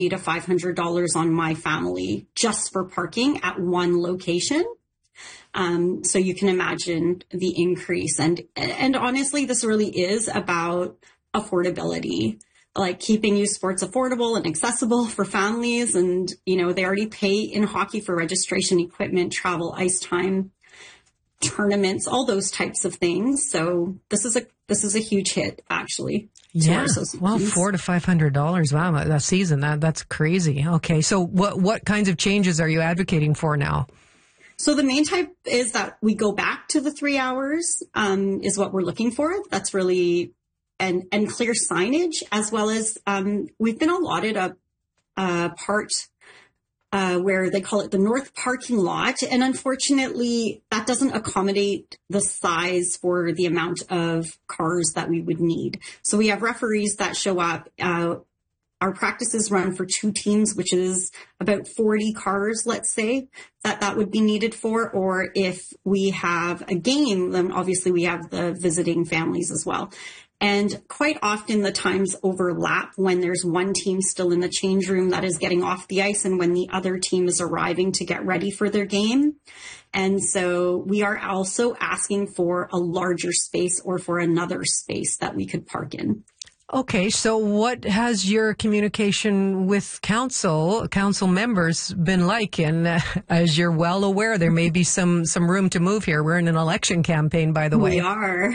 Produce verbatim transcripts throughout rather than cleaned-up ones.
to five hundred dollars on my family just for parking at one location. Um, so you can imagine the increase. And, and honestly, this really is about affordability, like keeping youth sports affordable and accessible for families. And, you know, they already pay in hockey for registration, equipment, travel, ice time, tournaments, all those types of things. So this is a, this is a huge hit, actually. Yeah. Well, four to five hundred dollars. Wow. That season, that, that's crazy. Okay. So what, what kinds of changes are you advocating for now? So the main type is that we go back to the three hours, um, is what we're looking for. That's really, and, and clear signage, as well as, um, we've been allotted a, a part, uh, where they call it the North Parking Lot. And unfortunately, that doesn't accommodate the size for the amount of cars that we would need. So we have referees that show up, uh, our practices run for two teams, which is about forty cars, let's say, that that would be needed for. Or if we have a game, then obviously we have the visiting families as well. And quite often the times overlap when there's one team still in the change room that is getting off the ice and when the other team is arriving to get ready for their game. And so we are also asking for a larger space or for another space that we could park in. Okay, so what has your communication with council, council members been like? And uh, as you're well aware, there may be some, some room to move here. We're in an election campaign, by the way. We are.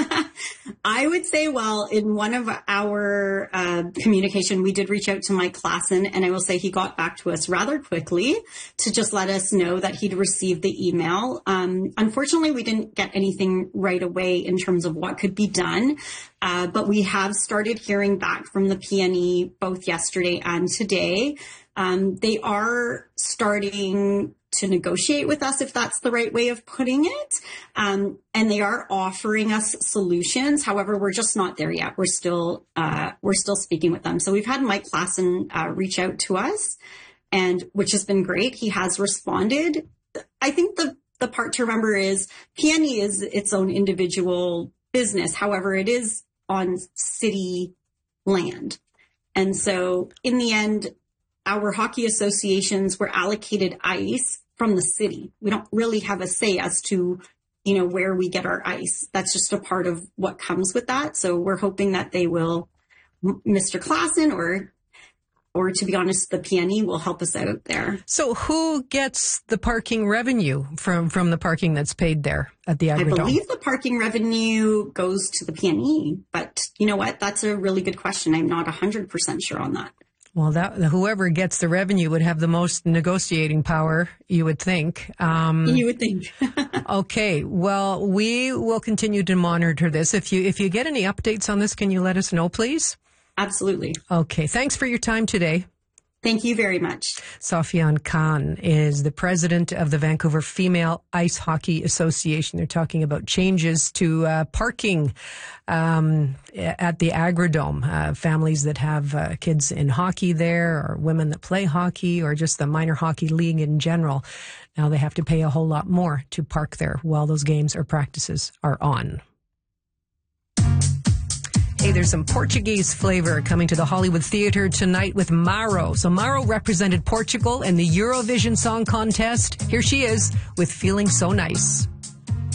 I would say, well, in one of our uh, communication, we did reach out to Mike Klassen, and I will say he got back to us rather quickly to just let us know that he'd received the email. Um, unfortunately, we didn't get anything right away in terms of what could be done. Uh, but we have started hearing back from the P N E both yesterday and today. Um, they are starting to negotiate with us, if that's the right way of putting it. Um, and they are offering us solutions. However, we're just not there yet. We're still, uh, we're still speaking with them. So we've had Mike Klassen, uh, reach out to us, and which has been great. He has responded. I think the, the part to remember is P N E is its own individual business. However, it is on city land. And so in the end, our hockey associations were allocated ice from the city. We don't really have a say as to, you know, where we get our ice. That's just a part of what comes with that. So we're hoping that they will, Mister Klassen or Or to be honest, the P N E will help us out there. So who gets the parking revenue from, from the parking that's paid there at the Agridome? I believe the parking revenue goes to the P N E, but you know what? That's a really good question. I'm not one hundred percent sure on that. Well, that whoever gets the revenue would have the most negotiating power, you would think. Um, you would think. Okay. Well, we will continue to monitor this. If you if you get any updates on this, can you let us know, please? Absolutely. Okay. Thanks for your time today. Thank you very much. Safian Khan is the president of the Vancouver Female Ice Hockey Association. They're talking about changes to uh, parking um, at the Agridome. Uh, families that have uh, kids in hockey there, or women that play hockey, or just the minor hockey league in general. Now they have to pay a whole lot more to park there while those games or practices are on. Hey, there's some Portuguese flavor coming to the Hollywood Theatre tonight with Maro. So Maro represented Portugal in the Eurovision Song Contest. Here she is with Feeling So Nice.